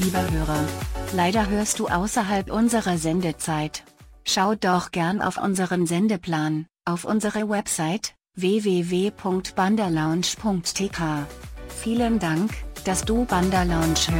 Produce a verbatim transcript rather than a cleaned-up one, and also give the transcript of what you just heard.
Lieber Hörer, leider hörst du außerhalb unserer Sendezeit. Schau doch gern auf unseren Sendeplan, auf unsere Website w w w punkt bandalounge punkt t k. Vielen Dank, dass du Bandalounge hörst.